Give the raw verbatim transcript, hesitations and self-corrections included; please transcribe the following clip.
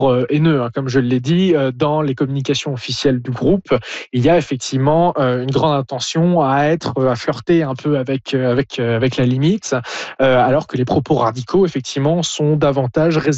euh, haineux, hein, comme je l'ai dit, euh, dans les communications officielles du groupe, il y a effectivement euh, une grande intention à être, euh, à flirter un peu avec, euh, avec, euh, avec la limite, euh, alors que les propos radicaux, effectivement, sont davantage